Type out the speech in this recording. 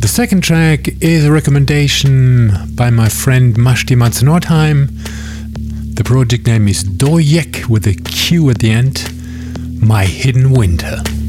second track is a recommendation by my friend Mashti Matzenordheim. The project name is Dojek with a Q at the end. My Hidden Winter.